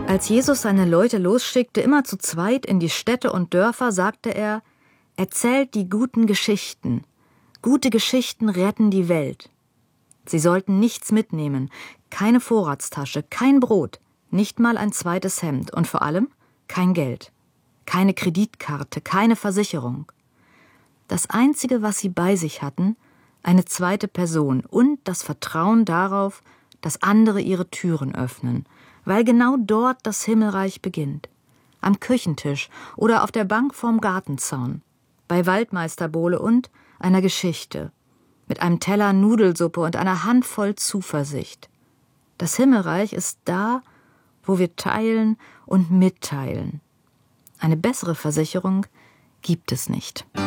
Als Jesus seine Leute losschickte, immer zu zweit in die Städte und Dörfer, sagte er: Erzählt die guten Geschichten. Gute Geschichten retten die Welt. Sie sollten nichts mitnehmen, keine Vorratstasche, kein Brot, nicht mal ein zweites Hemd und vor allem kein Geld, keine Kreditkarte, keine Versicherung. Das Einzige, was sie bei sich hatten, eine zweite Person und das Vertrauen darauf, dass andere ihre Türen öffnen, weil genau dort das Himmelreich beginnt. Am Küchentisch oder auf der Bank vorm Gartenzaun, bei Waldmeisterbohle und einer Geschichte, mit einem Teller Nudelsuppe und einer Handvoll Zuversicht. Das Himmelreich ist da, wo wir teilen und mitteilen. Eine bessere Versicherung gibt es nicht.